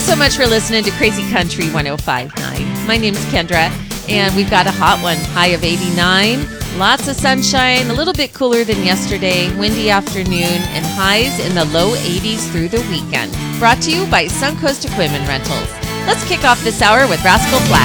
so much for listening to Crazy Country 105.9. My name's Kendra, and we've got a hot one. High of 89, lots of sunshine, a little bit cooler than yesterday, windy afternoon, and highs in the low 80s through the weekend. Brought to you by Suncoast Equipment Rentals. Let's kick off this hour with Rascal Flatts.